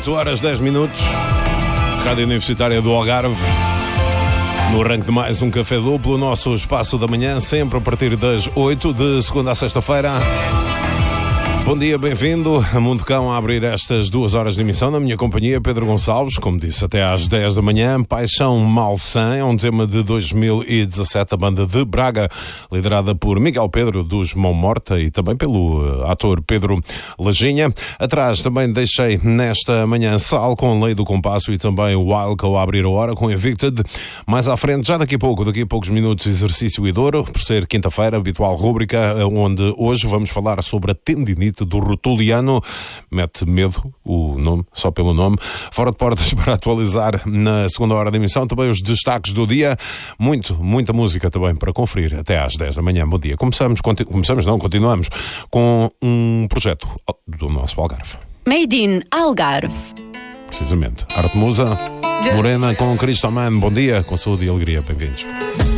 8 horas 10 minutos, Rádio Universitária do Algarve. No arranque de mais um café duplo, nosso espaço da manhã, sempre a partir das 8, de segunda a sexta-feira. Bom dia, bem-vindo a Mundo Cão a abrir estas 2 horas de emissão. Na minha companhia, Pedro Gonçalves, como disse, até às 10 da manhã. Paixão Malsã é um tema de 2017, a banda de Braga, liderada por Miguel Pedro dos Mão Morta e também pelo ator Pedro Lajinha. Atrás também deixei nesta manhã Sal com Lei do Compasso e também Wild Cow a abrir a hora com Evicted. Mais à frente, já daqui a poucos minutos, Exercício e Dor, por ser quinta-feira, habitual rúbrica, onde hoje vamos falar sobre a tendinite do rotuliano. Mete medo o nome, só pelo nome. Fora de portas para atualizar na segunda hora da emissão. Também os destaques do dia. Muita música também para conferir até às 10 da manhã. Bom dia. Continuamos com um projeto do nosso Algarve. Made in Algarve. Precisamente. Arte Musa, Morena com Cristo Man. Bom dia, com saúde e alegria. Bem-vindos.